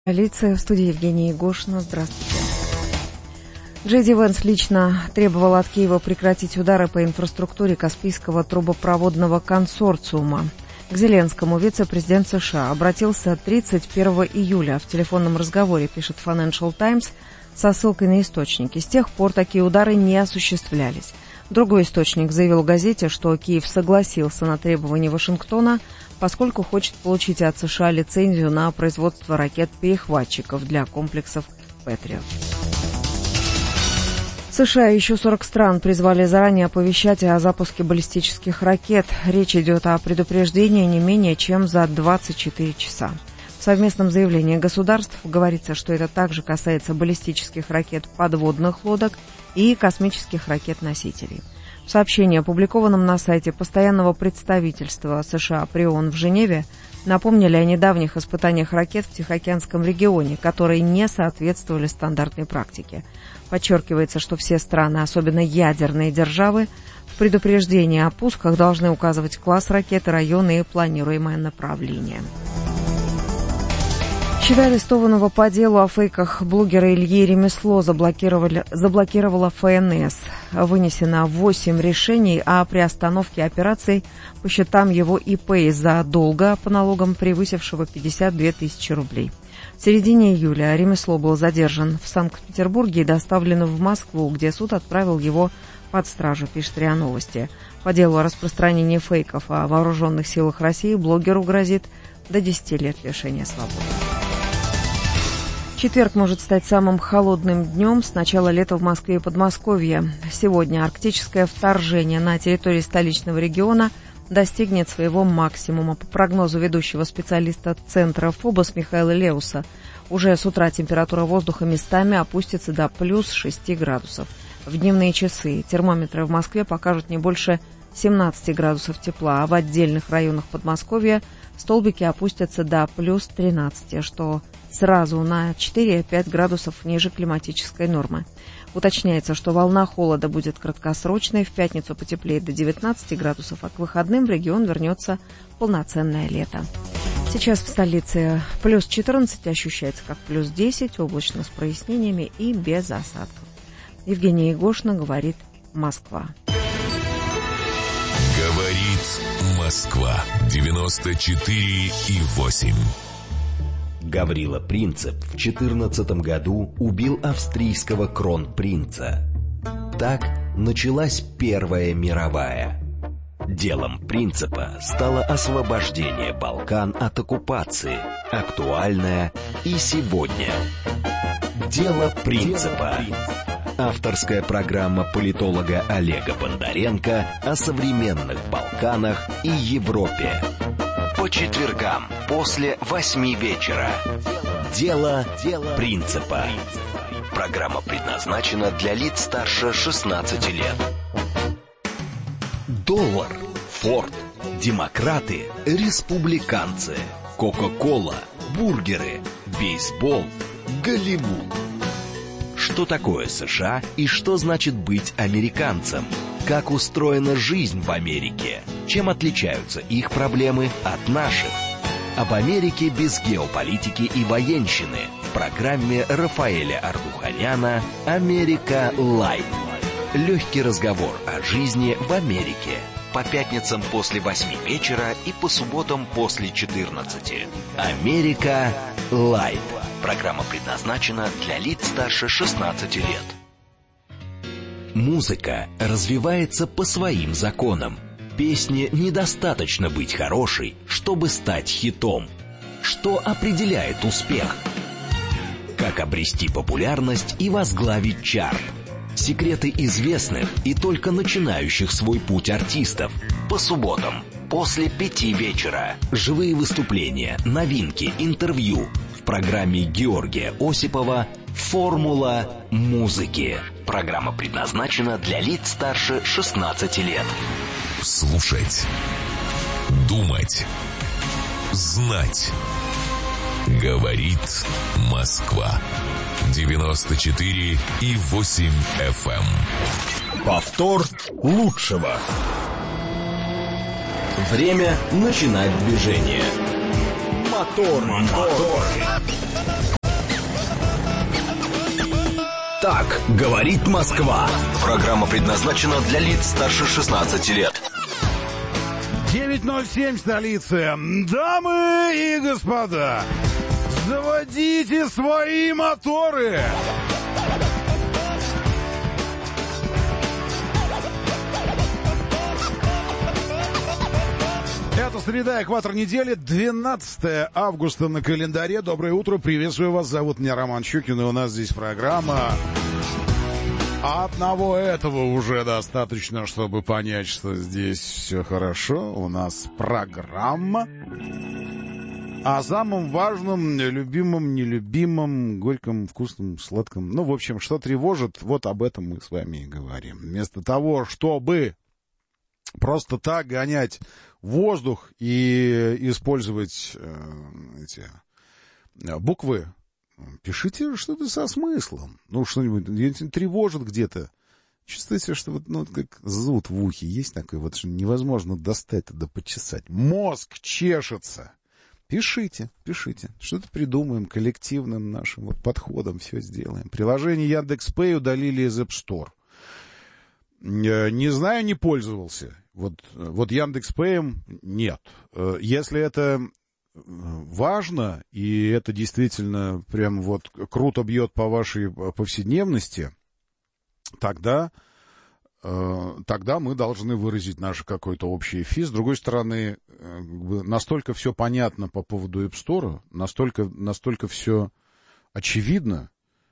Полиция, в студии Евгения Егошина. Здравствуйте. Джей Ди Венс лично требовал от Киева прекратить удары по инфраструктуре Каспийского трубопроводного консорциума. К Зеленскому вице-президент США обратился 31 июля. В телефонном разговоре, пишет Financial Times, со ссылкой на источники. С тех пор такие удары не осуществлялись. Другой источник заявил газете, что Киев согласился на требования Вашингтона, поскольку хочет получить от США лицензию на производство ракет-перехватчиков для комплексов «Патриот». США и еще 40 стран призвали заранее оповещать о запуске баллистических ракет. Речь идет о предупреждении не менее чем за 24 часа. В совместном заявлении государств говорится, что это также касается баллистических ракет подводных лодок и космических ракет-носителей. В сообщении, опубликованном на сайте постоянного представительства США при ООН в Женеве, напомнили о недавних испытаниях ракет в Тихоокеанском регионе, которые не соответствовали стандартной практике. Подчеркивается, что все страны, особенно ядерные державы, в предупреждении о пусках должны указывать класс ракеты, районы и планируемое направление. Счета арестованного по делу о фейках блогера Ильи Ремесло заблокировала ФНС. Вынесено 8 решений о приостановке операций по счетам его ИП из-за долга по налогам, превысившего 52 тысячи рублей. В середине июля Ремесло был задержан в Санкт-Петербурге и доставлен в Москву, где суд отправил его под стражу, пишет РИА Новости. По делу о распространении фейков о вооруженных силах России блогеру грозит до 10 лет лишения свободы. Четверг может стать самым холодным днем с начала лета в Москве и Подмосковье. Сегодня арктическое вторжение на территории столичного региона достигнет своего максимума. По прогнозу ведущего специалиста Центра ФОБОС Михаила Леуса, уже с утра температура воздуха местами опустится до плюс 6 градусов. В дневные часы термометры в Москве покажут не больше 17 градусов тепла, а в отдельных районах Подмосковья столбики опустятся до плюс 13, что сразу на 4-5 градусов ниже климатической нормы. Уточняется, что волна холода будет краткосрочной, в пятницу потеплеет до 19 градусов, а к выходным в регион вернется полноценное лето. Сейчас в столице плюс 14, ощущается как плюс 10, облачно с прояснениями и без осадков. Евгения Егошина, говорит Москва. Говорит Москва, 94,8. Гаврила Принцип в 14 году убил австрийского кронпринца. Так началась Первая мировая. Делом Принципа стало освобождение Балкан от оккупации, актуальное и сегодня. Дело Принципа. Авторская программа политолога Олега Бондаренко о современных Балканах и Европе. По четвергам после 8 вечера. Дело Принципа. Программа предназначена для лиц старше 16 лет. Доллар, Форд, демократы, республиканцы, Кока-кола, бургеры, бейсбол, Голливуд. Что такое США и что значит быть американцем? Как устроена жизнь в Америке? Чем отличаются их проблемы от наших? Об Америке без геополитики и военщины в программе Рафаэля Ардуханяна «Америка Лайт». Легкий разговор о жизни в Америке. По пятницам после 8 вечера и по субботам после 14. «Америка Лайт». Программа предназначена для лиц старше 16 лет. Музыка развивается по своим законам. Песне недостаточно быть хорошей, чтобы стать хитом. Что определяет успех? Как обрести популярность и возглавить чарт? Секреты известных и только начинающих свой путь артистов. По субботам после 5 вечера. Живые выступления, новинки, интервью. В программе Георгия Осипова «Формула музыки». Программа предназначена для лиц старше 16 лет. Слушать, думать, знать. Говорит Москва, 94,8 FM. Повтор лучшего. Время начинать движение. Мотор. Так говорит Москва. Программа предназначена для лиц старше 16 лет. 9:07 в столице. Дамы и господа, заводите свои моторы. Это среда, экватор недели, 12 августа на календаре. Доброе утро, приветствую вас. Зовут меня Роман Щукин, и у нас здесь программа. Одного этого уже достаточно, чтобы понять, что здесь все хорошо. У нас программа о самом важном, любимом, нелюбимом, горьком, вкусном, сладком. Ну, в общем, что тревожит, вот об этом мы с вами и говорим. Вместо того, чтобы просто так гонять воздух и использовать эти буквы, пишите что-то со смыслом. Ну, что-нибудь тревожит где-то. Чувствуете, что вот, ну, как зуд в ухе есть такой, вот, что невозможно достать да почесать. Мозг чешется. Пишите. Что-то придумаем коллективным нашим вот подходом, все сделаем. Приложение Яндекс.Пэй удалили из App Store. Не знаю, не пользовался. Вот Яндекс.Пэем нет. Если это важно, и это действительно прям вот круто бьет по вашей повседневности, тогда мы должны выразить наше какое-то общее эфи. С другой стороны, настолько все понятно по поводу App Store, настолько все очевидно,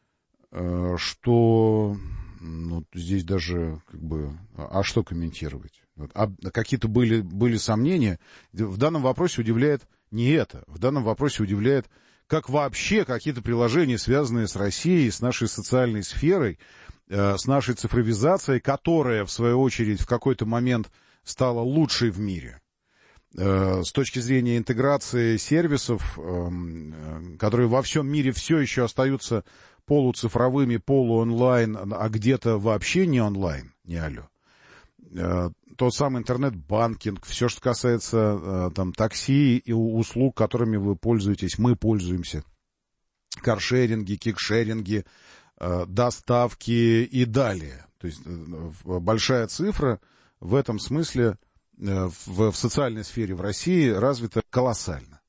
что здесь даже а что комментировать? А какие-то были сомнения. В данном вопросе удивляет не это. В данном вопросе удивляет, как вообще какие-то приложения, связанные с Россией, с нашей социальной сферой, с нашей цифровизацией, которая, в свою очередь, в какой-то момент стала лучшей в мире. С точки зрения интеграции сервисов, которые во всем мире все еще остаются полуцифровыми, полуонлайн, а где-то вообще не онлайн, не алло. Тот самый интернет-банкинг, все, что касается там такси и услуг, которыми вы пользуетесь, мы пользуемся. Каршеринги, кикшеринги, доставки и далее. То есть большая цифра в этом смысле в социальной сфере в России развита колоссально.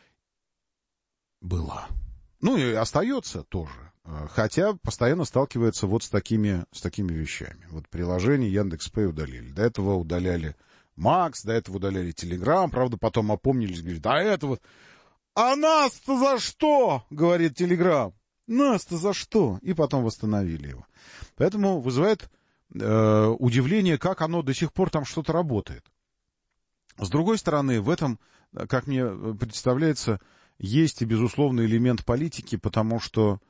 Была. Ну и остается тоже. Хотя постоянно сталкивается вот с такими вещами. Вот приложение Яндекс.Пэй удалили. До этого удаляли Макс, до этого удаляли Телеграм. Правда, потом опомнились, говорят, а это вот... А нас-то за что? Говорит Телеграм. Нас-то за что? И потом восстановили его. Поэтому вызывает удивление, как оно до сих пор там что-то работает. С другой стороны, в этом, как мне представляется, есть и безусловный элемент политики, потому что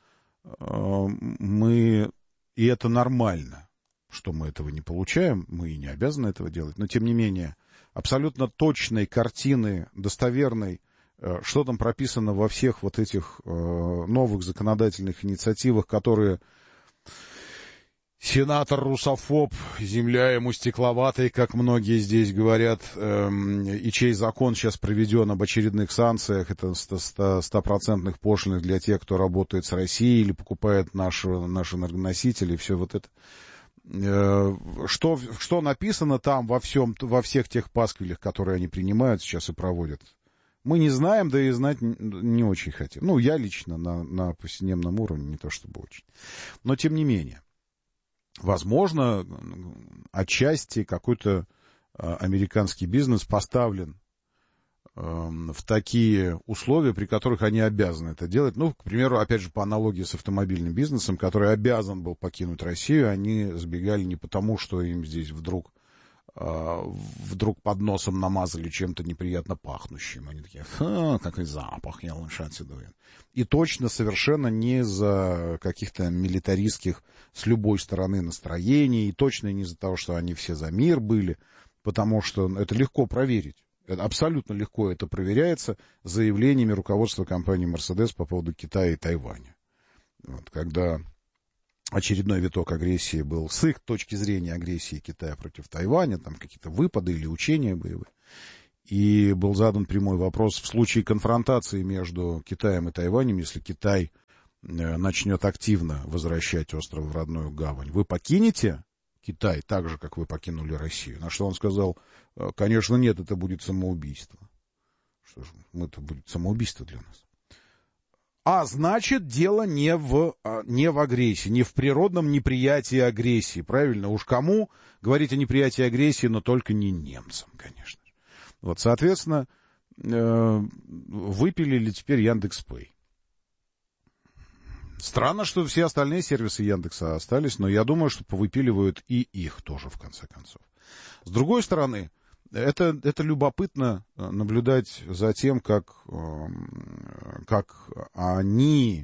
мы, и это нормально, что мы этого не получаем, мы и не обязаны этого делать, но тем не менее, абсолютно точной картины, достоверной, что там прописано во всех вот этих новых законодательных инициативах, которые сенатор-русофоб, земля ему стекловатой, как многие здесь говорят, и чей закон сейчас проведен об очередных санкциях, это 100% пошлиных для тех, кто работает с Россией или покупает наши энергоносители, все вот это. Что написано там во всех тех пасквилях, которые они принимают сейчас и проводят, мы не знаем, да и знать не очень хотим. Ну, я лично на повседневном уровне не то чтобы очень. Но тем не менее. Возможно, отчасти какой-то американский бизнес поставлен в такие условия, при которых они обязаны это делать. Ну, к примеру, опять же, по аналогии с автомобильным бизнесом, который обязан был покинуть Россию, они сбегали не потому, что им здесь вдруг под носом намазали чем-то неприятно пахнущим. Они такие, какой запах, я лучше отсюда уеду. И точно совершенно не из-за каких-то милитаристских с любой стороны настроений, и точно не из-за того, что они все за мир были, потому что это легко проверить. Это абсолютно легко это проверяется заявлениями руководства компании Mercedes по поводу Китая и Тайваня. Вот, когда очередной виток агрессии был, с их точки зрения агрессии Китая против Тайваня, там какие-то выпады или учения боевые. И был задан прямой вопрос: в случае конфронтации между Китаем и Тайванем, если Китай начнет активно возвращать остров в родную гавань, вы покинете Китай так же, как вы покинули Россию? На что он сказал: конечно, нет, это будет самоубийство. Что ж, это будет самоубийство для нас. А значит, дело не в агрессии, не в природном неприятии агрессии. Правильно? Уж кому говорить о неприятии агрессии, но только не немцам, конечно. Вот, соответственно, выпилили теперь Яндекс.Пэй. Странно, что все остальные сервисы Яндекса остались, но я думаю, что повыпиливают и их тоже, в конце концов. С другой стороны, это любопытно наблюдать за тем, как они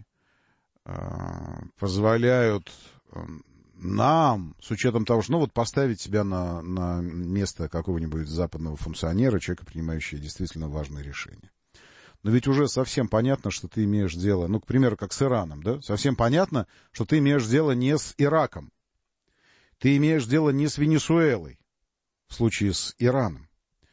позволяют нам, с учетом того, что, поставить себя на место какого-нибудь западного функционера, человека, принимающего действительно важные решения. Но ведь уже совсем понятно, что ты имеешь дело, к примеру, как с Ираном, да? Совсем понятно, что ты имеешь дело не с Ираком. Ты имеешь дело не с Венесуэлой, в случае с Ираном.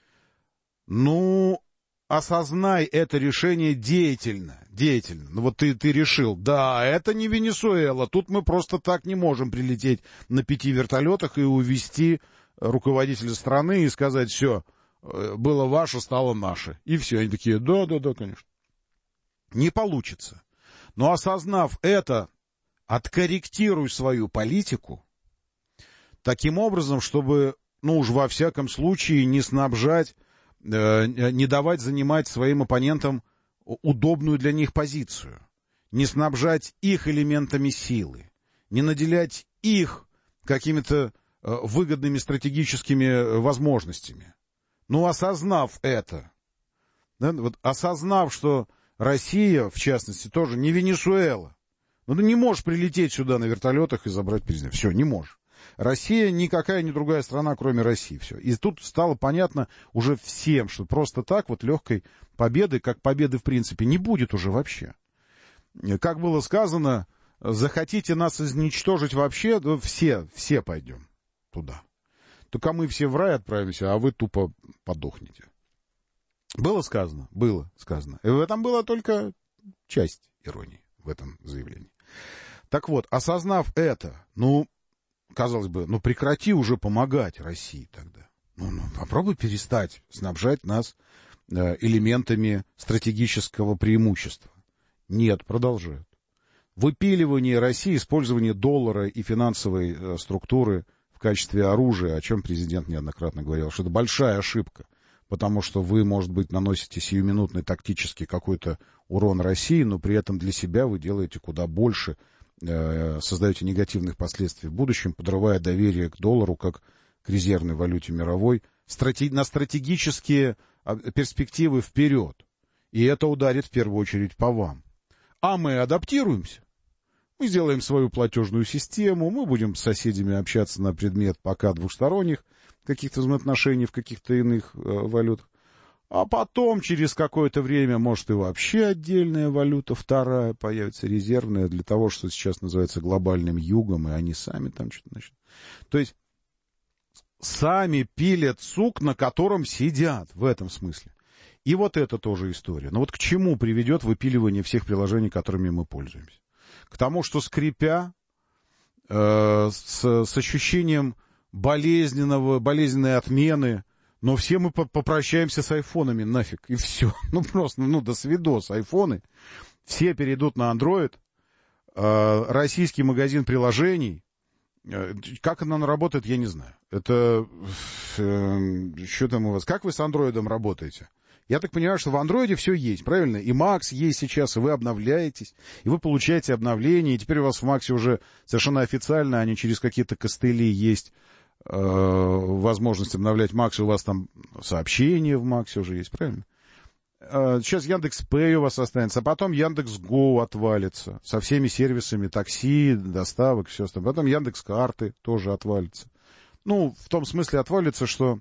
Осознай это решение деятельно. Ты решил, да, это не Венесуэла, тут мы просто так не можем прилететь на 5 вертолетах и увезти руководителя страны и сказать: все, было ваше, стало наше. И все, они такие: да, конечно. Не получится. Но осознав это, откорректируй свою политику таким образом, чтобы, уж во всяком случае, не снабжать, не давать занимать своим оппонентам удобную для них позицию, не снабжать их элементами силы, не наделять их какими-то выгодными стратегическими возможностями. Осознав это, осознав, что Россия, в частности, тоже не Венесуэла, ты не можешь прилететь сюда на вертолетах и забрать президента. Все, не можешь. Россия никакая, ни другая страна, кроме России. Все. И тут стало понятно уже всем, что просто так легкой победы, как победы в принципе, не будет уже вообще. Как было сказано, захотите нас изничтожить вообще, все пойдем туда. Только мы все в рай отправимся, а вы тупо подохнете. Было сказано? Было сказано. И в этом была только часть иронии, в этом заявлении. Так вот, осознав это, казалось бы, прекрати уже помогать России тогда. Попробуй перестать снабжать нас элементами стратегического преимущества. Нет, продолжают. Выпиливание России, использование доллара и финансовой структуры в качестве оружия, о чем президент неоднократно говорил, что это большая ошибка, потому что вы, может быть, наносите сиюминутный тактический какой-то урон России, но при этом для себя вы делаете куда больше, создаете негативных последствий в будущем, подрывая доверие к доллару как к резервной валюте мировой, на стратегические перспективы вперед. И это ударит в первую очередь по вам. А мы адаптируемся. Мы сделаем свою платежную систему, мы будем с соседями общаться на предмет пока двухсторонних каких-то взаимоотношений в каких-то иных валютах. А потом, через какое-то время, может, и вообще отдельная валюта, вторая появится, резервная, для того, что сейчас называется глобальным югом, и они сами там что-то начнут. То есть, сами пилят сук, на котором сидят, в этом смысле. И это тоже история. Но к чему приведет выпиливание всех приложений, которыми мы пользуемся? К тому, что скрипя, с ощущением болезненной отмены, но все мы попрощаемся с айфонами нафиг, и все. Просто, до свидос, айфоны. Все перейдут на Android. Российский магазин приложений. Как оно работает, я не знаю. Это... Что там у вас? Как вы с андроидом работаете? Я так понимаю, что в андроиде все есть, правильно? И Макс есть сейчас, и вы обновляетесь, и вы получаете обновления, и теперь у вас в Максе уже совершенно официально, а не через какие-то костыли есть возможность обновлять Макс, у вас там сообщения в Максе уже есть, правильно? Сейчас Яндекс.Пэй у вас останется, а потом Яндекс.Го отвалится со всеми сервисами такси, доставок, все остальное. Потом Яндекс.Карты тоже отвалится. В том смысле отвалится, что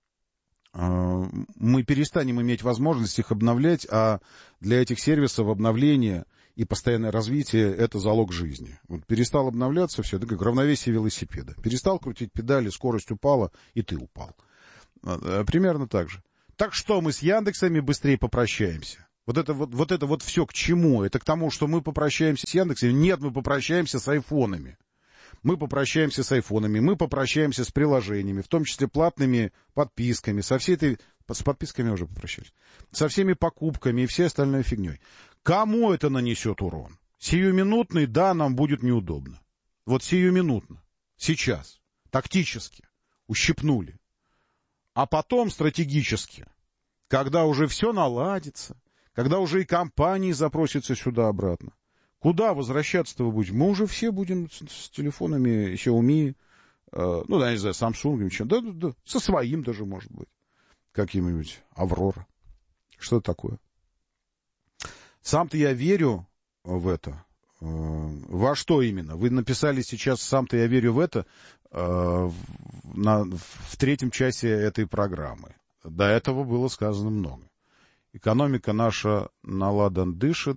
мы перестанем иметь возможность их обновлять, а для этих сервисов обновление и постоянное развитие — это залог жизни. Перестал обновляться, все, это как равновесие велосипеда. Перестал крутить педали, скорость упала, и ты упал. Примерно так же. Так что мы с Яндексами быстрее попрощаемся? Вот это все к чему? Это к тому, что мы попрощаемся с Яндексом? Нет, мы попрощаемся с айфонами. Мы попрощаемся с айфонами, мы попрощаемся с приложениями, в том числе платными подписками, с подписками уже попрощались, со всеми покупками и всей остальной фигней. Кому это нанесет урон? Сиюминутный, да, нам будет неудобно. Вот сиюминутно, сейчас, тактически, ущипнули. А потом стратегически, когда уже все наладится, когда уже и компании запросятся сюда обратно. Куда возвращаться-то вы будете? Мы уже все будем с телефонами Xiaomi, я не знаю, Samsung, да, со своим даже, может быть, каким-нибудь Аврора. Что это такое? Сам-то я верю в это. Во что именно? Вы написали сейчас «сам-то я верю в это» в третьем часе этой программы. До этого было сказано много. Экономика наша наладан дышит,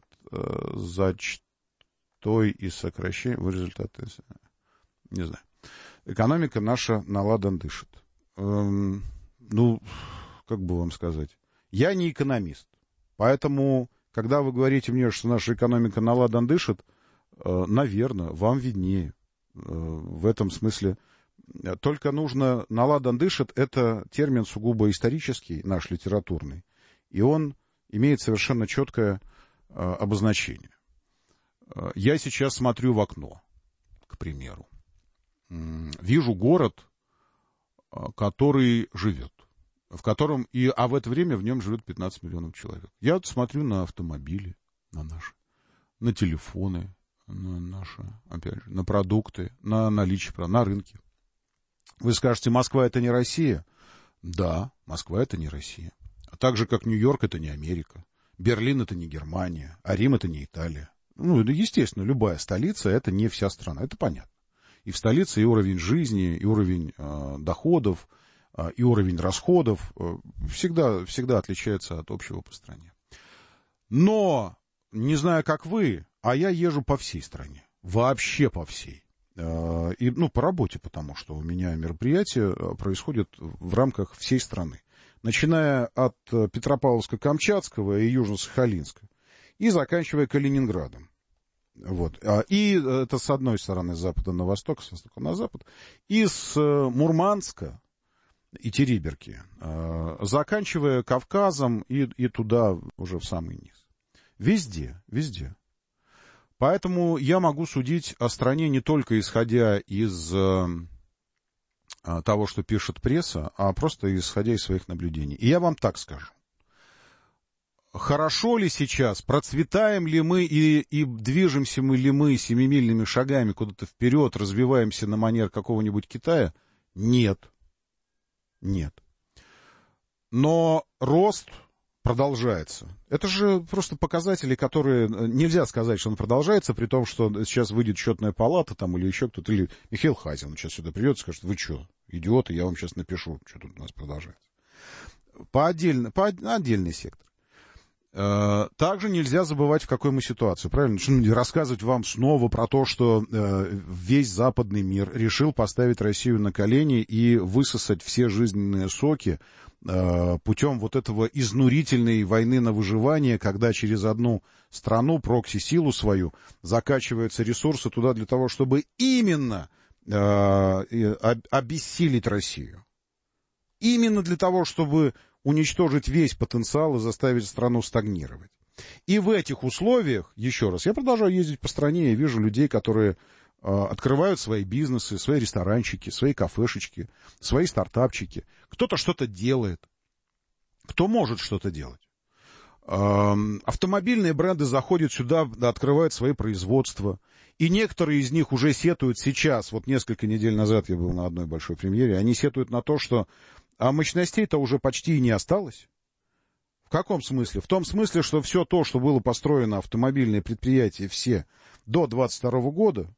зачтой и сокращение в результате, не знаю. Экономика наша наладан дышит. Как бы вам сказать? Я не экономист, поэтому, когда вы говорите мне, что наша экономика наладан дышит, наверное, вам виднее. В этом смысле только нужно наладан дышит, это термин сугубо исторический, наш литературный, и он имеет совершенно четкое обозначение. Я сейчас смотрю в окно, к примеру. Вижу город, который живет, а в это время в нем живет 15 миллионов человек. Я смотрю на автомобили, на наши, на телефоны, на наши, опять же, на продукты, на наличие, на рынке. Вы скажете, Москва это не Россия? Да, Москва это не Россия. А так же, как Нью-Йорк это не Америка, Берлин это не Германия, а Рим это не Италия. Естественно, любая столица это не вся страна, это понятно. И в столице и уровень жизни, и уровень доходов, и уровень расходов всегда отличается от общего по стране. Но, не знаю, как вы, а я езжу по всей стране, вообще по всей. И, по работе, потому что у меня мероприятия происходят в рамках всей страны. Начиная от Петропавловска-Камчатского и Южно-Сахалинска и заканчивая Калининградом. Вот. И это с одной стороны с запада на восток, с востока на запад. И с Мурманска и Териберки, заканчивая Кавказом и туда уже в самый низ. Везде. Поэтому я могу судить о стране не только исходя из того, что пишет пресса, а просто исходя из своих наблюдений. И я вам так скажу. Хорошо ли сейчас, процветаем ли мы и движемся ли мы семимильными шагами куда-то вперед, развиваемся на манер какого-нибудь Китая? Нет. Но рост продолжается. Это же просто показатели, которые нельзя сказать, что он продолжается, при том, что сейчас выйдет счетная палата там, или еще кто-то, или Михаил Хазин сейчас сюда придет и скажет, вы что, идиоты, я вам сейчас напишу, что тут у нас продолжается. По отдельный сектор. Также нельзя забывать, в какой мы ситуации, правильно? Рассказывать вам снова про то, что весь западный мир решил поставить Россию на колени и высосать все жизненные соки путем вот этого изнурительной войны на выживание, когда через одну страну, прокси-силу свою, закачиваются ресурсы туда для того, чтобы именно обессилить Россию. Именно для того, чтобы уничтожить весь потенциал и заставить страну стагнировать. И в этих условиях, еще раз, я продолжаю ездить по стране и вижу людей, которые открывают свои бизнесы, свои ресторанчики, свои кафешечки, свои стартапчики. Кто-то что-то делает. Кто может что-то делать? Автомобильные бренды заходят сюда, открывают свои производства. И некоторые из них уже сетуют сейчас, вот несколько недель назад я был на одной большой премьере, они сетуют на то, что мощностей-то уже почти и не осталось. В каком смысле? В том смысле, что все то, что было построено, автомобильные предприятия все до 2022 года,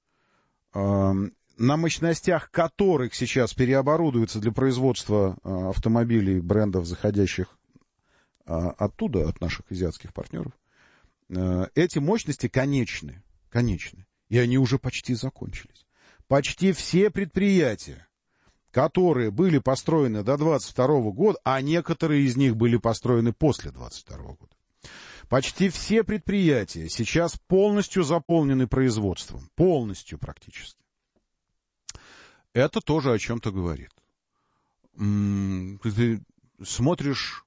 на мощностях которых сейчас переоборудуются для производства автомобилей, брендов, заходящих оттуда, от наших азиатских партнеров, эти мощности конечны. И они уже почти закончились. Почти все предприятия, которые были построены до 22 года, а некоторые из них были построены после 22 года, Почти все предприятия сейчас полностью заполнены производством. Полностью практически. Это тоже о чем-то говорит. Ты смотришь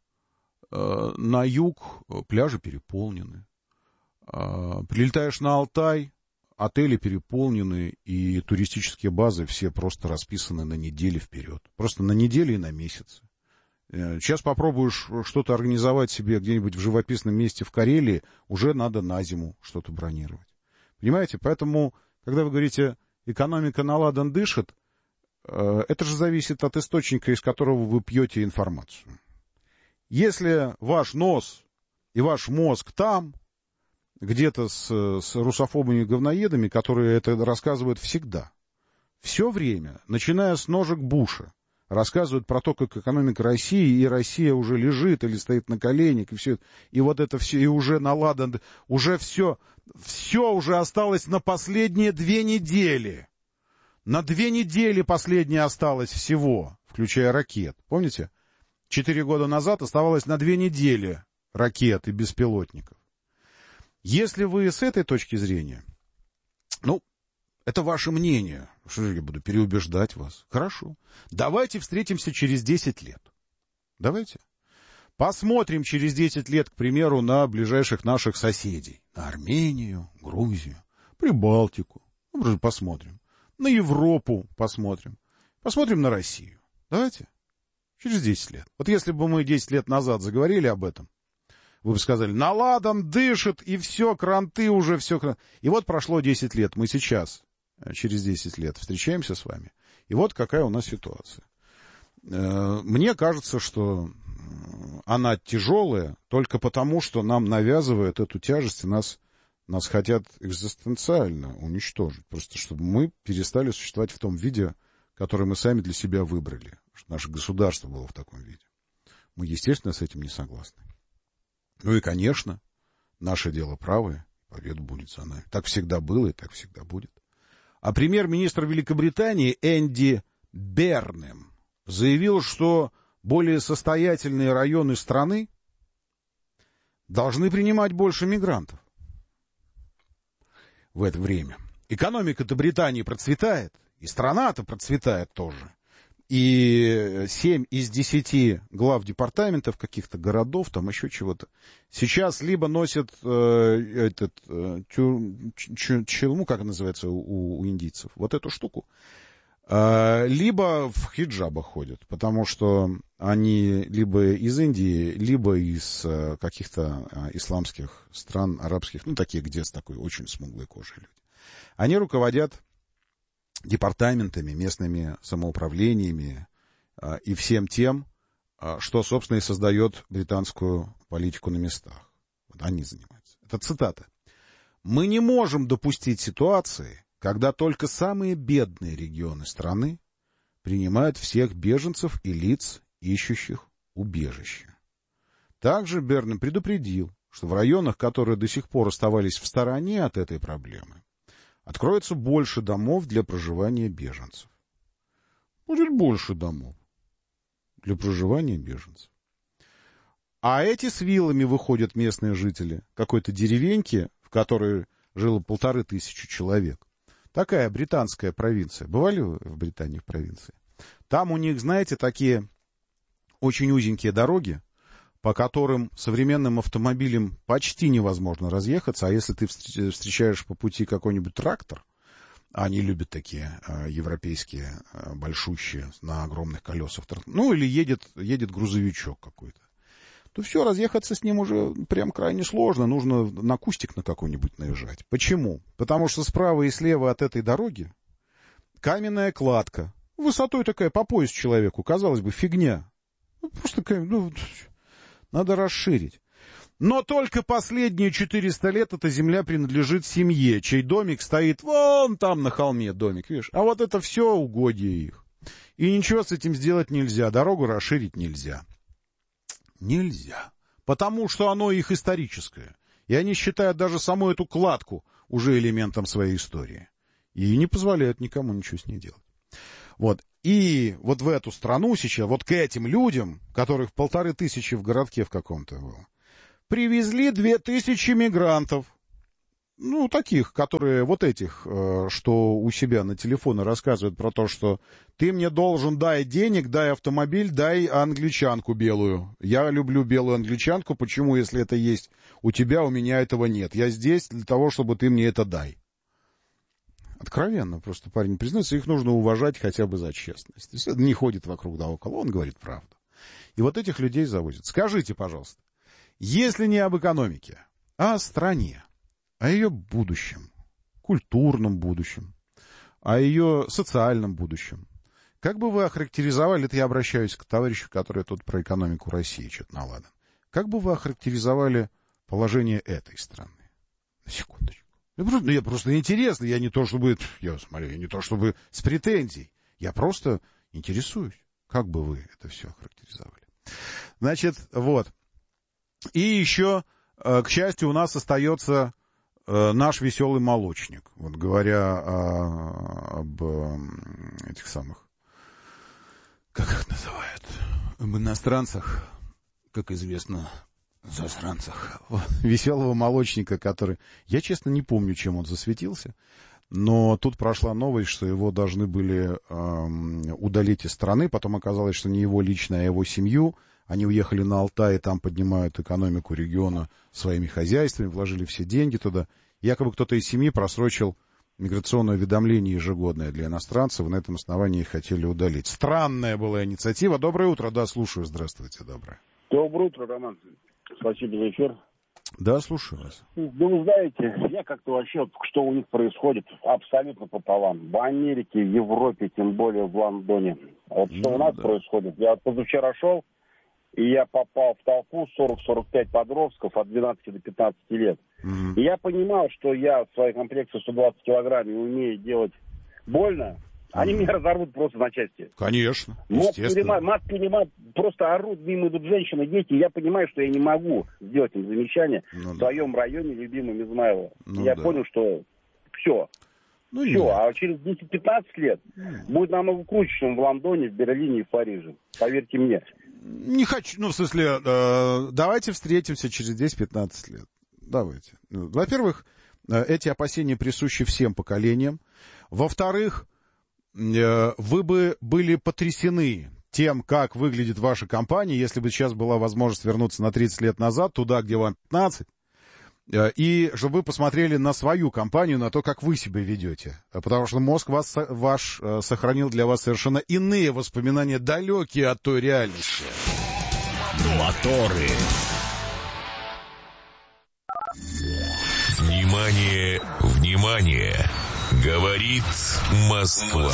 на юг, пляжи переполнены. Прилетаешь на Алтай, отели переполнены, и туристические базы все просто расписаны на недели вперед. Просто на недели и на месяцы. Сейчас попробуешь что-то организовать себе где-нибудь в живописном месте в Карелии, уже надо на зиму что-то бронировать. Понимаете? Поэтому, когда вы говорите, экономика на ладан дышит, это же зависит от источника, из которого вы пьете информацию. Если ваш нос и ваш мозг там, где-то с русофобами-говноедами, которые это рассказывают всегда, все время, начиная с ножек Буша, рассказывают про то, как экономика России, и Россия уже лежит или стоит на коленях, и все, и вот это все, и уже наладано, уже все уже осталось на последние 2 недели. На 2 недели последнее осталось всего, включая ракет. Помните? 4 года назад оставалось на 2 недели ракет и беспилотников. Если вы с этой точки зрения, это ваше мнение. Что же я буду переубеждать вас? Хорошо. Давайте встретимся через 10 лет. Давайте. Посмотрим через 10 лет, к примеру, на ближайших наших соседей. На Армению, Грузию, Прибалтику. Посмотрим. На Европу посмотрим. Посмотрим на Россию. Давайте. Через 10 лет. Вот если бы мы 10 лет назад заговорили об этом, вы бы сказали, на ладан дышит, и все, кранты уже, все. И вот прошло 10 лет. Мы сейчас, через 10 лет, встречаемся с вами. И вот какая у нас ситуация. Мне кажется, что она тяжелая только потому, что нам навязывают эту тяжесть, и нас хотят экзистенциально уничтожить. Просто чтобы мы перестали существовать в том виде, который мы сами для себя выбрали. Что наше государство было в таком виде. Мы, естественно, с этим не согласны. Ну и, конечно, наше дело правое, победа будет за нами. Так всегда было и так всегда будет. А премьер-министр Великобритании Энди Бернем заявил, что более состоятельные районы страны должны принимать больше мигрантов в это время. Экономика-то Британии процветает, и страна-то процветает тоже. И 7 из 10 глав департаментов каких-то городов, там еще чего-то, сейчас либо носят челму, как называется у индийцев, вот эту штуку, либо в хиджабах ходят, потому что они либо из Индии, либо из каких-то исламских стран, арабских, такие, где с такой очень смуглой кожей люди. Они руководят департаментами, местными самоуправлениями и всем тем, что, собственно, и создает британскую политику на местах. Вот они занимаются. Это цитата. «Мы не можем допустить ситуации, когда только самые бедные регионы страны принимают всех беженцев и лиц, ищущих убежище». Также Бернем предупредил, что в районах, которые до сих пор оставались в стороне от этой проблемы, откроется больше домов для проживания беженцев. Будет больше домов для проживания беженцев. А эти с вилами выходят местные жители какой-то деревеньки, в которой жило 1500 человек. Такая британская провинция. Бывали вы в Британии в провинции? Там у них, знаете, такие очень узенькие дороги, по которым современным автомобилем почти невозможно разъехаться, а если ты встречаешь по пути какой-нибудь трактор, они любят такие европейские, большущие, на огромных колесах, или едет грузовичок какой-то, то все, разъехаться с ним уже прям крайне сложно, нужно на кустик на какой-нибудь наезжать. Почему? Потому что справа и слева от этой дороги каменная кладка, высотой такая по пояс человеку, казалось бы, фигня. Просто надо расширить. Но только последние 400 лет эта земля принадлежит семье, чей домик стоит вон там на холме, домик, видишь? А вот это все угодья их. И ничего с этим сделать нельзя, дорогу расширить нельзя. Нельзя. Потому что оно их историческое. И они считают даже саму эту кладку уже элементом своей истории. И не позволяют никому ничего с ней делать. Вот. И вот в эту страну сейчас, вот к этим людям, которых 1500 в городке в каком-то было, привезли 2000 мигрантов. Ну, таких, которые, вот этих, что у себя на телефоне рассказывают про то, что ты мне должен, дай денег, дай автомобиль, дай англичанку белую. Я люблю белую англичанку, почему, если это есть у тебя, у меня этого нет. Я здесь для того, чтобы ты мне это дай. Откровенно просто парень признается, их нужно уважать хотя бы за честность. То есть это не ходит вокруг да около, он говорит правду. И вот этих людей завозят. Скажите, пожалуйста, если не об экономике, а о стране, о ее будущем, культурном будущем, о ее социальном будущем. Как бы вы охарактеризовали, это я обращаюсь к товарищу, который тут про экономику России что-то наладан. Как бы вы охарактеризовали положение этой страны? На секундочку. Мне просто интересно, я не то чтобы с претензией, я просто интересуюсь, как бы вы это все охарактеризовали. Значит, вот. И еще, к счастью, у нас остается наш веселый молочник. Вот говоря об этих самых, как их называют, об иностранцах, как известно, засранцах. Веселого молочника, который... Я, честно, не помню, чем он засветился, но тут прошла новость, что его должны были удалить из страны, потом оказалось, что не его лично, а его семью. Они уехали на Алтай, и там поднимают экономику региона своими хозяйствами, вложили все деньги туда. Якобы кто-то из семьи просрочил миграционное уведомление ежегодное для иностранцев, и на этом основании их хотели удалить. Странная была инициатива. Доброе утро. Да, слушаю. Здравствуйте. Доброе. Доброе утро, Роман. Спасибо за эфир. Да, слушаю вас. Да вы знаете, я как-то вообще, что у них происходит, абсолютно пополам. В Америке, в Европе, тем более в Лондоне. Вот что у нас происходит. Я позавчера шел, и я попал в толпу 40-45 подростков от 12 до 15 лет. И я понимал, что я в своей комплекции 120 килограмм не умею делать больно. Они меня разорвут просто на части. Конечно, естественно. Мат перемат, просто орут, мимо идут женщины, дети. Я понимаю, что я не могу сделать им замечание в своем районе, любимом Измайлово. Я понял, что все. А через 10-15 лет будет намного круче, чем в Лондоне, в Берлине и в Париже. Поверьте мне. Не хочу, в смысле, давайте встретимся через 10-15 лет. Давайте. Во-первых, эти опасения присущи всем поколениям. Во-вторых, вы бы были потрясены тем, как выглядит ваша компания, если бы сейчас была возможность вернуться на 30 лет назад, туда, где вам 15, и чтобы вы посмотрели на свою компанию, на то, как вы себя ведете. Потому что мозг ваш сохранил для вас совершенно иные воспоминания, далекие от той реальности. Моторы. Внимание, внимание! Говорит Москва.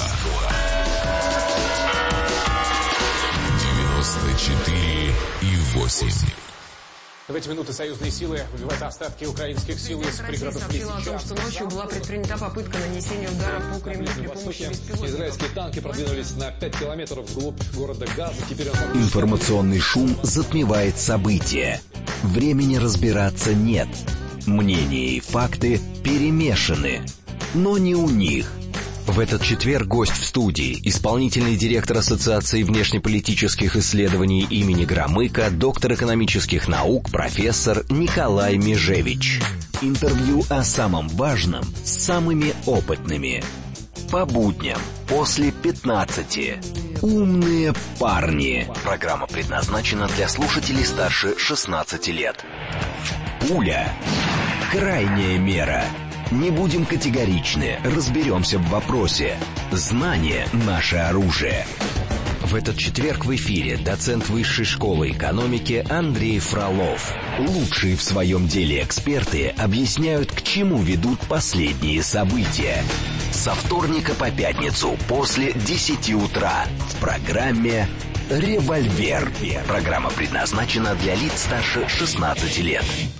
94,8. В эти минуты союзные силы выбивают остатки украинских сил из пригородов Лисичанска. Сообщила о том, что ночью была предпринята попытка нанесения удара по Кремлю при помощи беспилотников. Израильские танки продвинулись на 5 километров вглубь города Газа. Теперь Информационный шум затмевает события. Времени разбираться нет. Мнения и факты перемешаны. Но не у них. В этот четверг гость в студии, исполнительный директор Ассоциации внешнеполитических исследований имени Громыка, доктор экономических наук, профессор Николай Межевич. Интервью о самом важном с самыми опытными. По будням после 15. Умные парни. Программа предназначена для слушателей старше 16 лет. Пуля. Крайняя мера. Не будем категоричны, разберемся в вопросе. Знание – наше оружие. В этот четверг в эфире доцент Высшей школы экономики Андрей Фролов. Лучшие в своем деле эксперты объясняют, к чему ведут последние события. Со вторника по пятницу после 10 утра в программе «Револьвер». Программа предназначена для лиц старше 16 лет.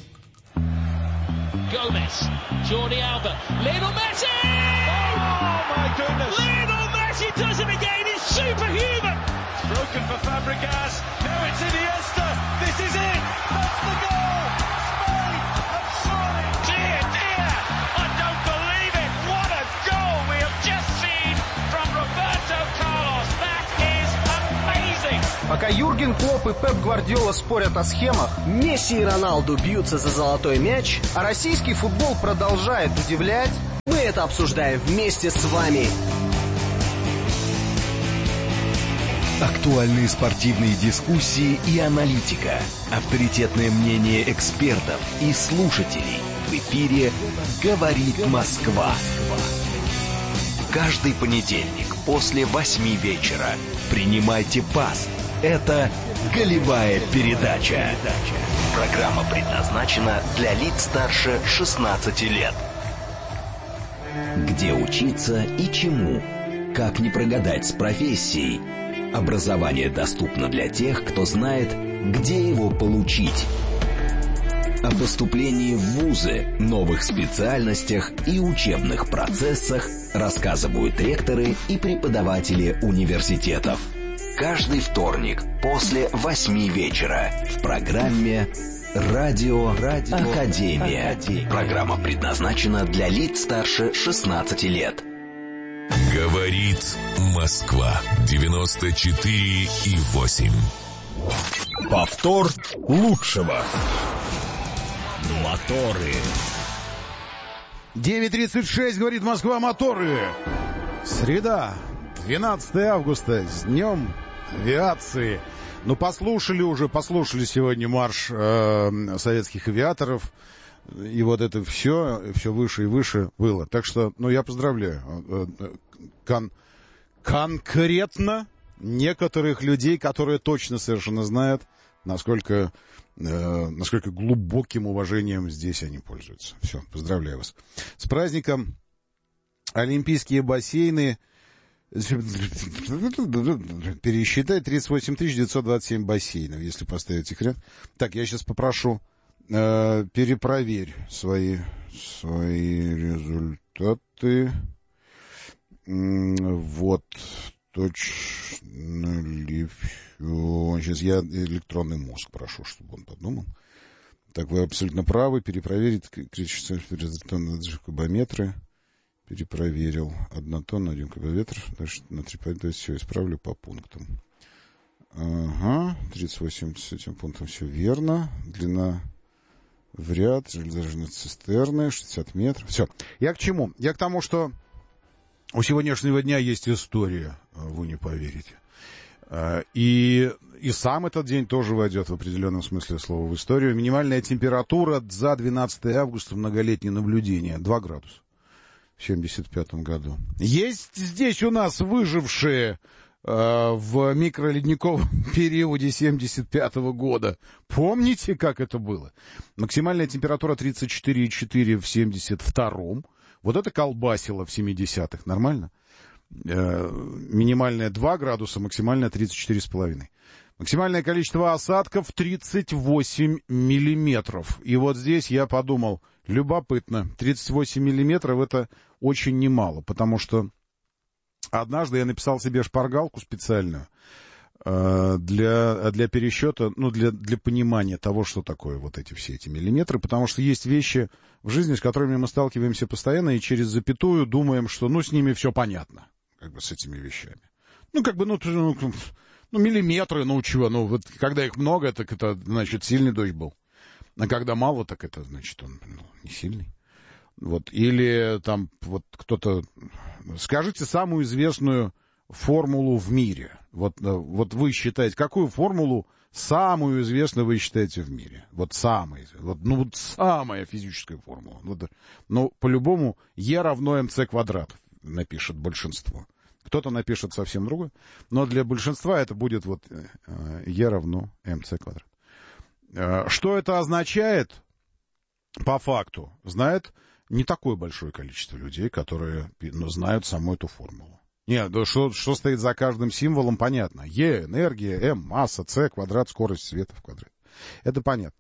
Gomez, Jordi Alba, Lionel Messi! Oh my goodness! Lionel Messi does it again, it's superhuman! It's broken for Fabregas, now it's Iniesta, this is it! That's the goal! Spain have surely! Dear, dear, I don't believe it! What a goal we have just seen from Roberto Carlos! That is amazing! Пока Юрка Юрген Клопп и Пеп Гвардиола спорят о схемах, Месси и Роналду бьются за золотой мяч, а российский футбол продолжает удивлять, мы это обсуждаем вместе с вами. Актуальные спортивные дискуссии и аналитика. Авторитетное мнение экспертов и слушателей. В эфире «Говорит Москва». Каждый понедельник после 8 вечера принимайте пас. Это «Голевая передача». Программа предназначена для лиц старше 16 лет. Где учиться и чему? Как не прогадать с профессией? Образование доступно для тех, кто знает, где его получить. О поступлении в вузы, новых специальностях и учебных процессах рассказывают ректоры и преподаватели университетов. Каждый вторник после 8 вечера в программе «Радио Академия». Программа предназначена для лиц старше 16 лет. Говорит Москва 94,8. Повтор лучшего. Моторы. 9:36, говорит Москва, моторы. Среда, 12 августа, с днем авиации. Ну, послушали сегодня марш советских авиаторов. И вот это все выше и выше было. Так что, я поздравляю конкретно некоторых людей, которые точно совершенно знают, насколько глубоким уважением здесь они пользуются. Все, поздравляю вас. С праздником. Олимпийские бассейны. Пересчитай, 38 927 бассейнов, если поставить их ряд. Так, я сейчас попрошу... перепроверь свои результаты. Вот, точно ли все. Сейчас я электронный мозг прошу, чтобы он подумал. Так, вы абсолютно правы. Перепроверить критические кубометры. Перепроверил. 1 тонна, 1 кубометр. Дальше на 3 пойдет. Все, исправлю по пунктам. Ага, 38 с этим пунктом все верно. Длина в ряд, железнодорожные цистерны, 60 метров. Все. Я к чему? Я к тому, что у сегодняшнего дня есть история, вы не поверите. И сам этот день тоже войдет в определенном смысле слова в историю. Минимальная температура за 12 августа, многолетнее наблюдение, 2 градуса в 1975 году. Есть здесь у нас выжившие в микроледниковом периоде 1975 года. Помните, как это было? Максимальная температура 34,4 в 1972. Вот это колбасило в 70-х. Нормально? Минимальная 2 градуса, максимальная 34,5. Максимальное количество осадков 38 миллиметров. И вот здесь я подумал, любопытно, 38 миллиметров это очень немало, потому что однажды я написал себе шпаргалку специальную для пересчета, для понимания того, что такое вот все эти миллиметры, потому что есть вещи в жизни, с которыми мы сталкиваемся постоянно, и через запятую думаем, что, с ними все понятно, с этими вещами. Миллиметры, чего, вот когда их много, так это, значит, сильный дождь был, а когда мало, так это, значит, он не сильный. Вот, или там вот кто-то... Скажите самую известную формулу в мире. Вот вы считаете, какую формулу самую известную вы считаете в мире? Вот самая физическая формула. По-любому Е равно МЦ квадрат напишет большинство. Кто-то напишет совсем другое. Но для большинства это будет Е равно МЦ квадрат. Что это означает? По факту знает не такое большое количество людей, которые знают саму эту формулу. Нет, что стоит за каждым символом, понятно. Е — энергия, М — масса, С — квадрат, скорость света в квадрате. Это понятно.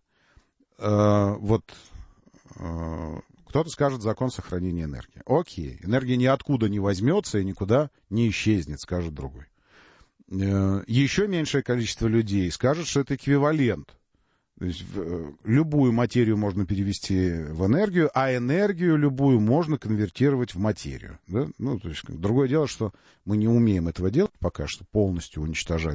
Кто-то скажет закон сохранения энергии. Окей, энергия ниоткуда не возьмется и никуда не исчезнет, скажет другой. Еще меньшее количество людей скажет, что это эквивалент. То есть любую материю можно перевести в энергию, а энергию любую можно конвертировать в материю. Да? То есть другое дело, что мы не умеем этого делать пока что, полностью уничтожать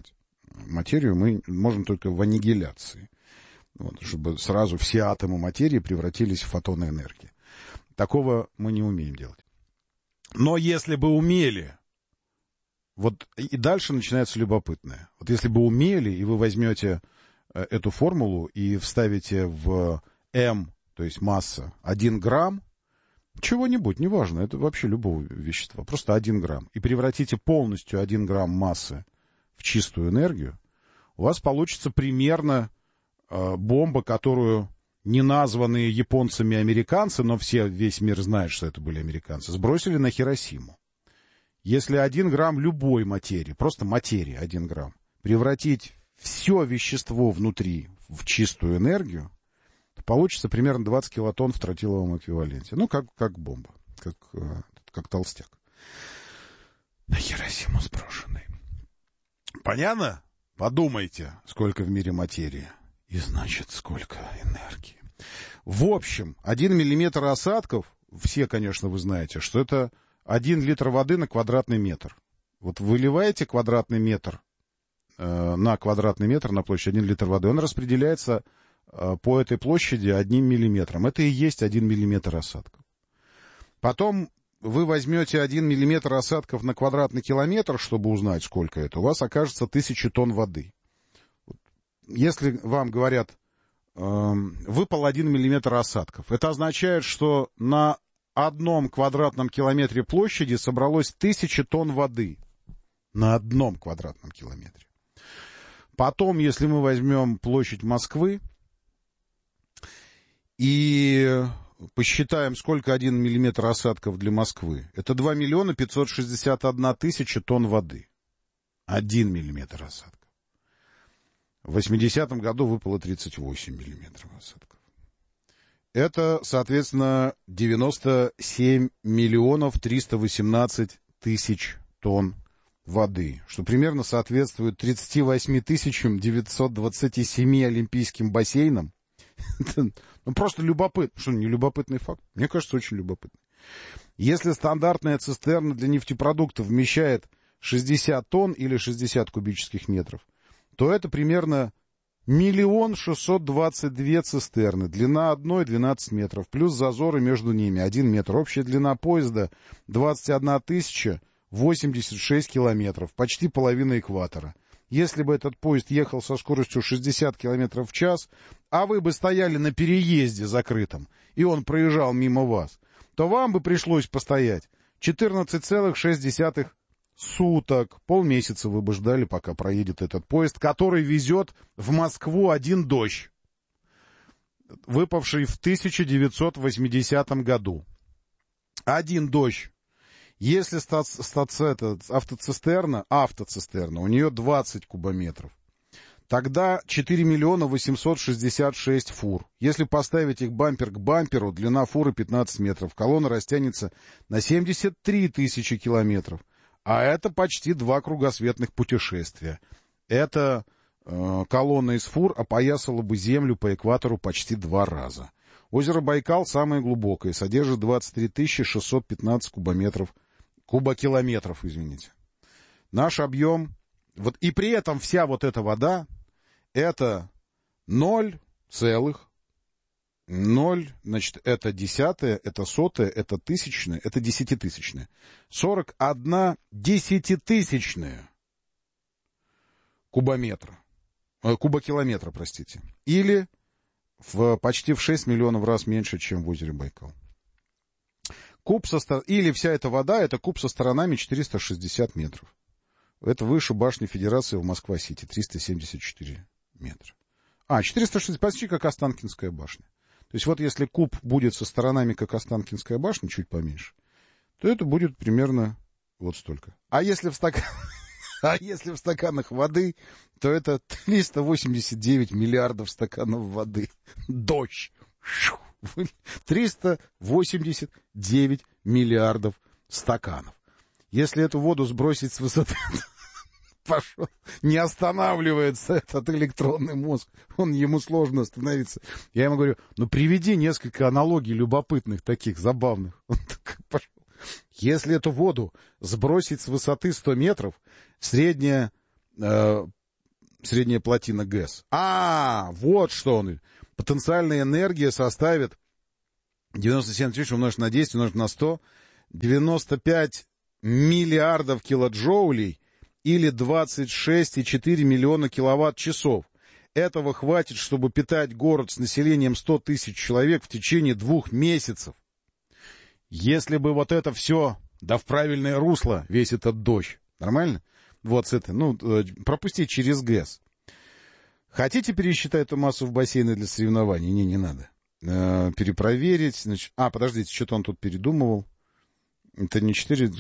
материю мы можем только в аннигиляции. Вот, чтобы сразу все атомы материи превратились в фотоны энергии. Такого мы не умеем делать. Но если бы умели, вот и дальше начинается любопытное. Вот если бы умели, и вы возьмете эту формулу и вставите в М, то есть масса, 1 грамм, чего-нибудь, неважно, это вообще любого вещества, просто 1 грамм, и превратите полностью 1 грамм массы в чистую энергию, у вас получится примерно бомба, которую неназванные японцами американцы, но весь мир знает, что это были американцы, сбросили на Хиросиму. Если 1 грамм любой материи, просто материи 1 грамм, превратить все вещество внутри в чистую энергию, то получится примерно 20 килотонн в тротиловом эквиваленте. Ну, как бомба, как толстяк. На Хиросиму сброшенный. Понятно? Подумайте, сколько в мире материи. И значит, сколько энергии. В общем, 1 миллиметр осадков, все, конечно, вы знаете, что это 1 литр воды на квадратный метр. Вот выливаете квадратный метр на квадратный метр на площадь 1 литр воды, он распределяется по этой площади 1 миллиметром. Это и есть 1 миллиметр осадков. Потом вы возьмете 1 миллиметр осадков на квадратный километр, чтобы узнать, сколько это, у вас окажется 1000 тонн воды. Если вам говорят, выпал 1 миллиметр осадков, это означает, что на 1 квадратном километре площади собралось 1000 тонн воды. На 1 квадратном километре. Потом, если мы возьмем площадь Москвы и посчитаем, сколько 1 миллиметр осадков для Москвы, это 2 миллиона 561 тысяча тонн воды. 1 миллиметр осадков. В 80-м году выпало 38 миллиметров осадков. Это, соответственно, 97 миллионов 318 тысяч тонн воды, что примерно соответствует 38 927 олимпийским бассейнам. Ну, просто любопытно. Что, не любопытный факт? Мне кажется, очень любопытный. Если стандартная цистерна для нефтепродуктов вмещает 60 тонн или 60 кубических метров, то это примерно 1 622 цистерны. Длина одной 12 метров, плюс зазоры между ними 1 метр. Общая длина поезда 21 086 километров, почти половина экватора. Если бы этот поезд ехал со скоростью 60 километров в час, а вы бы стояли на переезде закрытом, и он проезжал мимо вас, то вам бы пришлось постоять 14,6 суток. Полмесяца вы бы ждали, пока проедет этот поезд, который везет в Москву 1 дождь, выпавший в 1980 году. 1 дождь. Если автоцистерна, у нее 20 кубометров, тогда 4 миллиона 866 фур. Если поставить их бампер к бамперу, длина фуры 15 метров, колонна растянется на 73 тысячи километров. А это почти 2 кругосветных путешествия. Эта колонна из фур опоясала бы Землю по экватору почти 2 раза. Озеро Байкал самое глубокое, содержит 23 615 кубокилометров, извините. Наш объем, вот и при этом вся вот эта вода, это 0, значит, это десятое, это сотое, это тысячное, это десятитысячное. 41 десятитысячная кубокилометра, простите. Или почти в 6 миллионов раз меньше, чем в озере Байкал. Или вся эта вода, это куб со сторонами 460 метров. Это выше башни Федерации в Москва-Сити, 374 метра. 460, почти как Останкинская башня. То есть вот если куб будет со сторонами, как Останкинская башня, чуть поменьше, то это будет примерно вот столько. А если в стаканах воды, то это 389 миллиардов стаканов воды. Дождь. 389 миллиардов стаканов. Если эту воду сбросить с высоты, пошел, не останавливается этот электронный мозг, ему сложно остановиться. Я ему говорю, приведи несколько аналогий любопытных, таких забавных. Он так пошел. Если эту воду сбросить с высоты 100 метров, средняя средняя плотина ГЭС. Вот что он. Потенциальная энергия составит 97 тысяч умножить на 10, умножить на 100, 95 миллиардов килоджоулей или 26,4 миллиона киловатт-часов. Этого хватит, чтобы питать город с населением 100 тысяч человек в течение 2 месяцев. Если бы вот это все, да в правильное русло, весь этот дождь. Нормально? Вот с этой, пропустить через ГЭС. Хотите пересчитать эту массу в бассейны для соревнований? Не надо. Перепроверить. Значит, подождите, что-то он тут передумывал. Это не 4...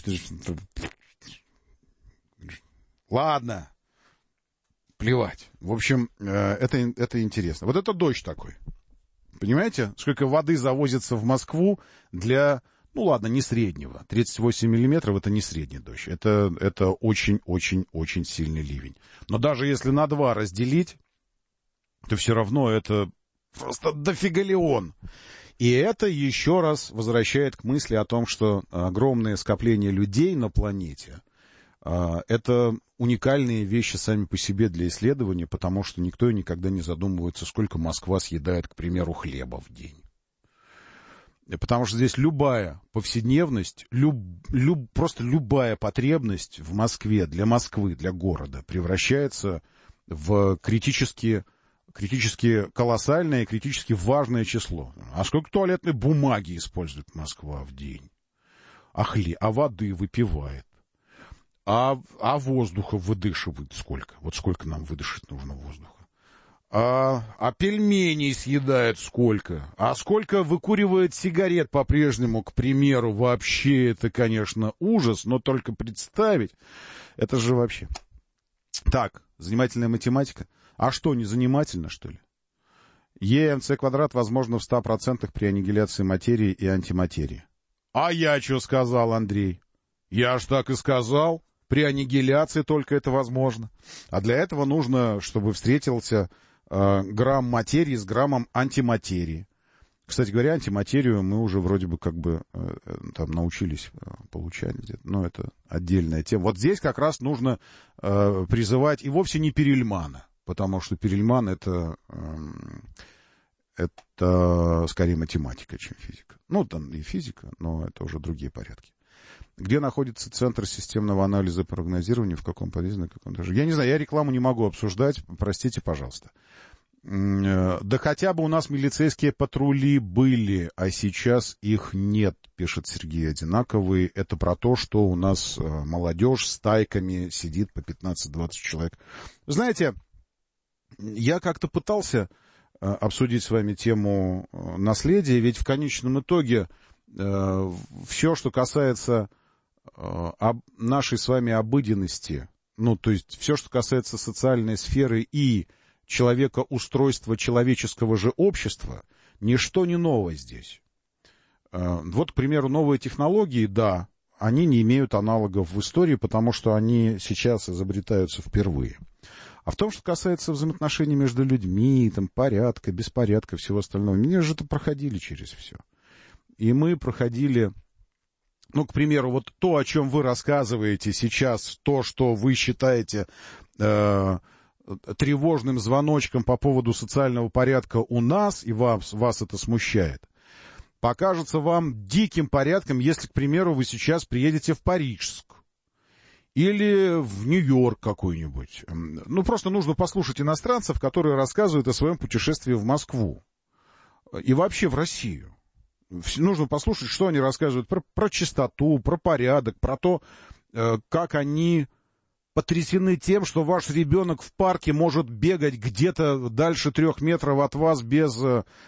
Ладно. Плевать. В общем, это интересно. Вот это дождь такой. Понимаете, сколько воды завозится в Москву для, не среднего. 38 миллиметров — это не средний дождь. Это очень-очень-очень сильный ливень. Но даже если на 2 разделить, то все равно это просто дофигалион. И это еще раз возвращает к мысли о том, что огромное скопление людей на планете — это уникальные вещи сами по себе для исследования, потому что никто и никогда не задумывается, сколько Москва съедает, к примеру, хлеба в день. Потому что здесь любая повседневность, просто любая потребность в Москве, для Москвы, для города превращается в критически колоссальное и критически важное число. А сколько туалетной бумаги использует Москва в день? А воды выпивает? А воздуха выдышивает сколько? Вот сколько нам выдышать нужно воздуха? А пельменей съедает сколько? А сколько выкуривает сигарет по-прежнему, к примеру? Вообще это, конечно, ужас, но только представить, это же вообще... Так, занимательная математика. А что, не занимательно, что ли? ЕМЦ квадрат возможно в 100% при аннигиляции материи и антиматерии. А я что сказал, Андрей? Я ж так и сказал. При аннигиляции только это возможно. А для этого нужно, чтобы встретился грамм материи с граммом антиматерии. Кстати говоря, антиматерию мы уже вроде бы там научились получать где-то. Но это отдельная тема. Вот здесь как раз нужно призывать и вовсе не Перельмана. Потому что Перельман это скорее математика, чем физика. Там и физика, но это уже другие порядки. Где находится Центр системного анализа и прогнозирования, в каком подъезде, на каком этаже? Я не знаю, я рекламу не могу обсуждать, простите, пожалуйста. Да хотя бы у нас милицейские патрули были, а сейчас их нет, пишет Сергей Одинаковый. Это про то, что у нас молодежь с тайками сидит по 15-20 человек. Знаете, я как-то пытался обсудить с вами тему наследия, ведь в конечном итоге все, что касается нашей с вами обыденности, то есть все, что касается социальной сферы и человекоустройства человеческого же общества, ничто не новое здесь. Вот, к примеру, новые технологии, да, они не имеют аналогов в истории, потому что они сейчас изобретаются впервые. А в том, что касается взаимоотношений между людьми, порядка, беспорядка, всего остального, мы же это проходили через все. И мы проходили, к примеру, вот то, о чем вы рассказываете сейчас, то, что вы считаете тревожным звоночком по поводу социального порядка у нас, и вас это смущает, покажется вам диким порядком, если, к примеру, вы сейчас приедете в Парижск или в Нью-Йорк какой-нибудь. Просто нужно послушать иностранцев, которые рассказывают о своем путешествии в Москву и вообще в Россию. Нужно послушать, что они рассказывают про чистоту, про порядок, про то, как они потрясены тем, что ваш ребенок в парке может бегать где-то дальше 3 метров от вас без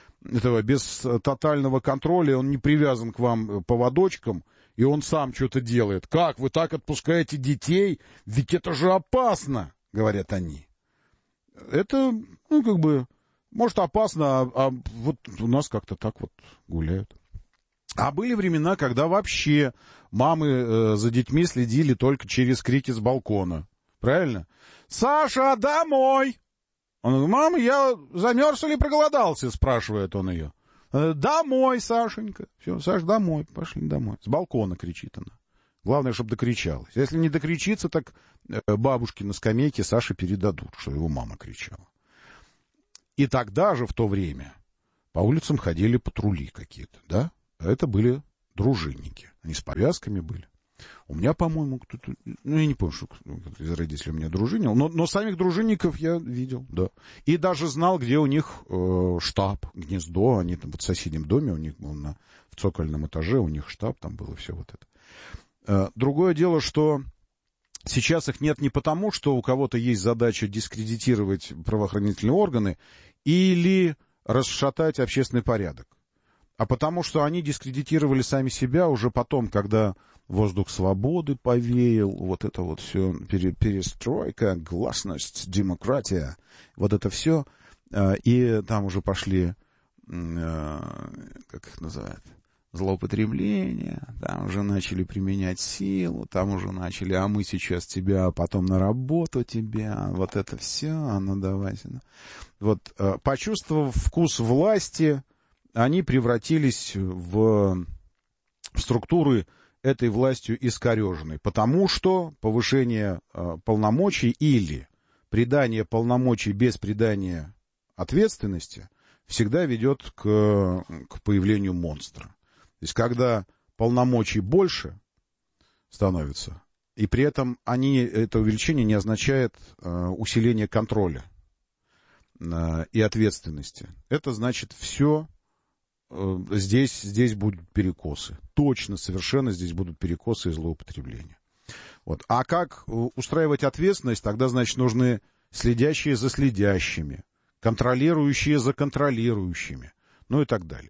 тотального контроля, он не привязан к вам поводочком, и он сам что-то делает. Как вы так отпускаете детей? Ведь это же опасно, говорят они. Это, может, опасно, а вот у нас как-то так вот гуляют. А были времена, когда вообще мамы за детьми следили только через крики с балкона. Правильно? «Саша, домой!» Он говорит: «Мама, я замерз или проголодался?» спрашивает он ее. «Домой, Сашенька». Все, Саш, домой, пошли домой. С балкона кричит она. Главное, чтобы докричалась. Если не докричится, так бабушки на скамейке Саше передадут, что его мама кричала. И тогда же, в то время, по улицам ходили патрули какие-то, да? А это были дружинники. Они с повязками были. У меня, по-моему, кто-то... Ну, я не помню, что кто-то из родителей у меня дружинил. Но самих дружинников я видел, да. И даже знал, где у них штаб, гнездо. Они там вот в соседнем доме, у них был в цокольном этаже, у них штаб, там было все вот это. Другое дело, что сейчас их нет не потому, что у кого-то есть задача дискредитировать правоохранительные органы или расшатать общественный порядок, а потому что они дискредитировали сами себя уже потом, когда воздух свободы повеял, вот это вот все, перестройка, гласность, демократия, вот это все, и там уже пошли, как их называют, злоупотребления, там уже начали применять силу, там уже начали, а мы сейчас тебя, а потом на работу тебя, вот это все, ну давайте. Вот, почувствовав вкус власти, они превратились в структуры этой властью искореженной, потому что повышение полномочий или придание полномочий без придания ответственности всегда ведет к появлению монстра. То есть, когда полномочий больше становится, и при этом это увеличение не означает усиление контроля и ответственности. Это значит все... Здесь будут перекосы. Точно, совершенно здесь будут перекосы и злоупотребления. Вот. А как устраивать ответственность? Тогда, значит, нужны следящие за следящими, контролирующие за контролирующими, ну и так далее.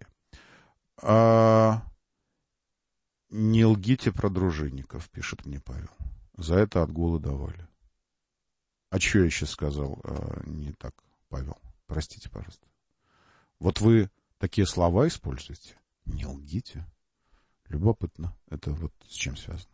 Не лгите про дружинников, пишет мне Павел. За это отгулы давали. А что я сейчас сказал не так, Павел? Простите, пожалуйста. Вот вы такие слова используете? Не лгите. Любопытно. Это вот с чем связано.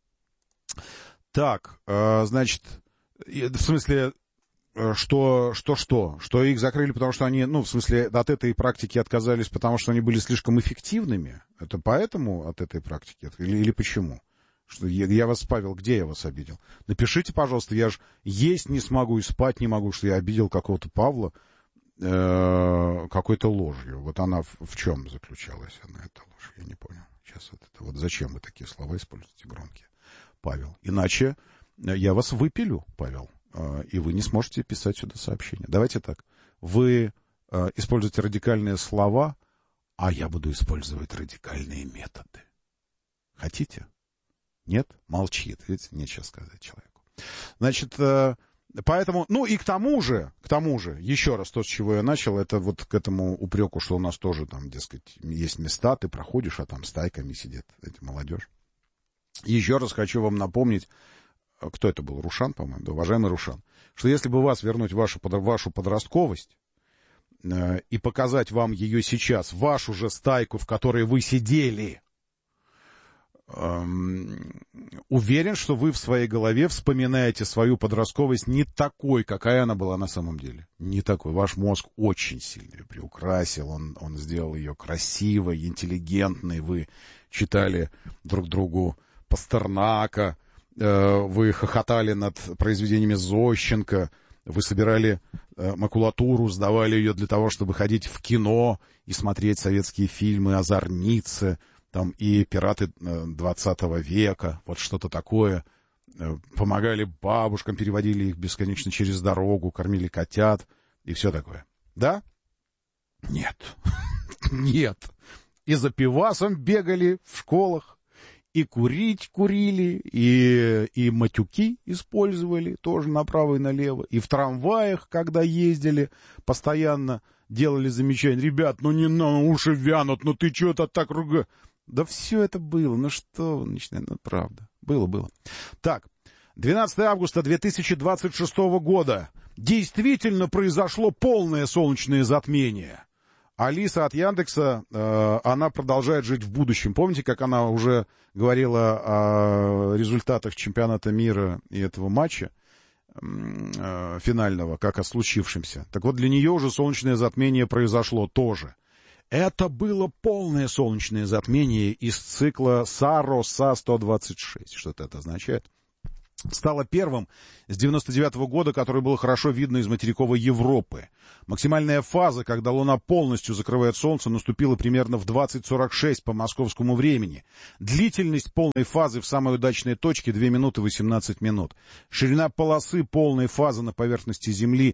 Так, значит, в смысле, что их закрыли, потому что они, в смысле, от этой практики отказались, потому что они были слишком эффективными? Это поэтому от этой практики? Или почему? Что я вас, Павел, где я вас обидел? Напишите, пожалуйста, я же есть не смогу и спать не могу, что я обидел какого-то Павла какой-то ложью. Вот она в чем заключалась, эта ложь? Я не понял. Сейчас вот зачем вы такие слова используете громкие, Павел? Иначе я вас выпилю, Павел, и вы не сможете писать сюда сообщения. Давайте так. Вы используете радикальные слова, а я буду использовать радикальные методы. Хотите? Нет? Молчит. Видите, нечего сказать человеку. Значит, поэтому, и к тому же, еще раз то, с чего я начал, это вот к этому упреку, что у нас тоже там, дескать, есть места, ты проходишь, а там стайками сидит эта молодежь. Еще раз хочу вам напомнить, кто это был, Рушан, по-моему, да, уважаемый Рушан, что если бы вас вернуть в вашу подростковость и показать вам ее сейчас, вашу же стайку, в которой вы сидели, уверен, что вы в своей голове вспоминаете свою подростковость не такой, какая она была на самом деле. Не такой. Ваш мозг очень сильно ее приукрасил, он сделал ее красивой, интеллигентной. Вы читали друг другу Пастернака, вы хохотали над произведениями Зощенко, вы собирали макулатуру, сдавали ее для того, чтобы ходить в кино и смотреть советские фильмы о Зорнице, там и пираты 20 века, вот что-то такое. Помогали бабушкам, переводили их бесконечно через дорогу, кормили котят и все такое. Да? Нет. Нет. И за пивасом бегали в школах, и курить курили, и матюки использовали тоже направо и налево, и в трамваях, когда ездили, постоянно делали замечания. Ребят, не уши вянут, ты что-то так ругаешь. Да все это было, что вы начинаете, правда. Было. Так, 12 августа 2026 года. Действительно произошло полное солнечное затмение. Алиса от Яндекса, она продолжает жить в будущем. Помните, как она уже говорила о результатах чемпионата мира и этого матча финального, как о случившемся? Так вот, для нее уже солнечное затмение произошло тоже. Это было полное солнечное затмение из цикла САРО-СА-126. Что-то это означает. Стало первым с 99-го года, который было хорошо видно из материковой Европы. Максимальная фаза, когда Луна полностью закрывает Солнце, наступила примерно в 20:46 по московскому времени. Длительность полной фазы в самой удачной точке 2 минуты 18 минут. Ширина полосы полной фазы на поверхности Земли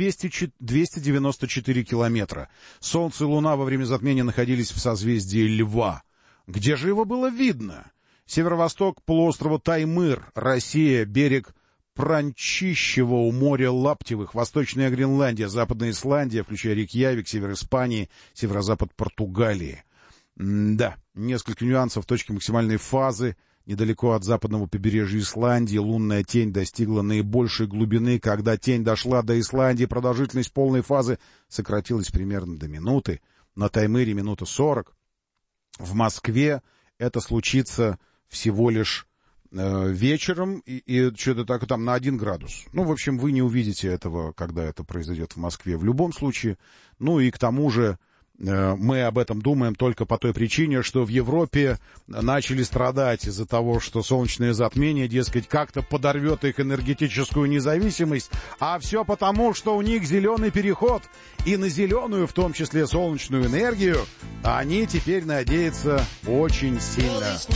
294 километра. Солнце и Луна во время затмения находились в созвездии Льва. Где же его было видно? Северо-восток полуострова Таймыр, Россия, берег Пранчищева у моря Лаптевых, Восточная Гренландия, Западная Исландия, включая Рейкьявик, север Испании, северо-запад Португалии. Да, несколько нюансов. Точки максимальной фазы недалеко от западного побережья Исландии. Лунная тень достигла наибольшей глубины. Когда тень дошла до Исландии, продолжительность полной фазы сократилась примерно до минуты. На Таймыре минута 40. В Москве это случится всего лишь вечером и что-то так там на 1 градус. Ну, в общем, вы не увидите этого, когда это произойдет в Москве в любом случае. Ну и к тому же мы об этом думаем только по той причине, что в Европе начали страдать из-за того, что солнечное затмение, дескать, как-то подорвет их энергетическую независимость, а все потому, что у них зеленый переход, и на зеленую, в том числе солнечную энергию, они теперь надеются очень сильно.